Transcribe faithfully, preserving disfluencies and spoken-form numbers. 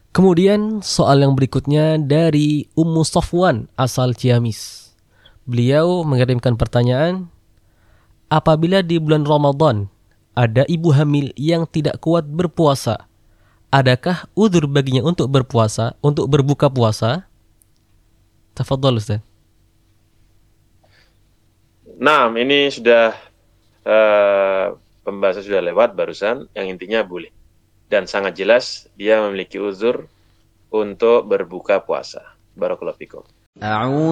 Kemudian soal yang berikutnya dari Ummu Sofwan asal Ciamis. Beliau mengirimkan pertanyaan, apabila di bulan Ramadan ada ibu hamil yang tidak kuat berpuasa, adakah udzur baginya untuk berpuasa, untuk berbuka puasa? Tafadhol Ustaz. Nah, ini sudah uh, pembahasan sudah lewat barusan, yang intinya boleh. Dan sangat jelas dia memiliki uzur untuk berbuka puasa. Barakallahu fikum.